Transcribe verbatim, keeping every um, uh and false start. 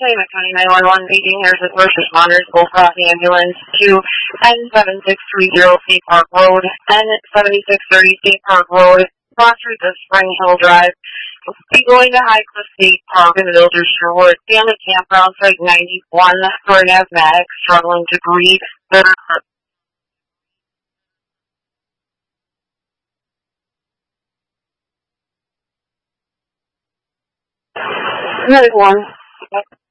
Calumet County nine one one meeting. Here's the first responders, Bull Cross Ambulance to N seven six three zero State Park Road, N seven six thirty State Park Road, cross through the Spring Hill Drive. Be going to High Cliff State Park in the Builders Sherwood. Family campground site ninety-one for an asthmatic struggling to breathe. Another one.